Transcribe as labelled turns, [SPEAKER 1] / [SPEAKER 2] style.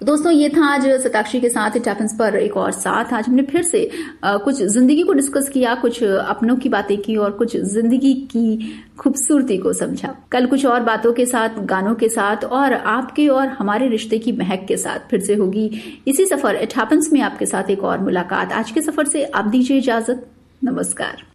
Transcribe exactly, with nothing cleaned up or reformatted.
[SPEAKER 1] दोस्तों ये था आज सताक्षी के साथ इट हैपेंस पर एक और साथ। आज हमने फिर से आ, कुछ जिंदगी को डिस्कस किया, कुछ अपनों की बातें की और कुछ जिंदगी की खूबसूरती को समझा। कल कुछ और बातों के साथ, गानों के साथ और आपके और हमारे रिश्ते की महक के साथ फिर से होगी इसी सफर इट हैपेंस में आपके साथ एक और मुलाकात। आज के सफर से आप दीजिए इजाजत। नमस्कार।